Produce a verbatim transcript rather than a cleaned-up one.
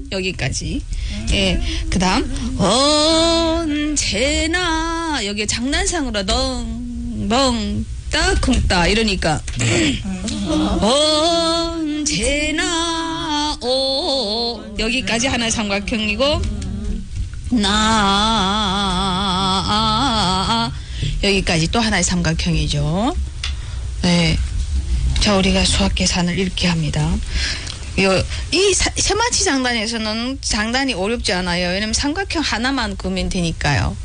여기까지. 예, 그 다음 언제나 여기 장난상으로 덩덩 따쿵따 이러니까 언제나 오 여기까지 하나 삼각형이고 나 여기까지 또 하나의 삼각형이죠. 네. 자, 우리가 수학 계산을 이렇게 합니다. 요, 이 사, 세마치 장단에서는 장단이 어렵지 않아요. 왜냐면 삼각형 하나만 그으면 되니까요.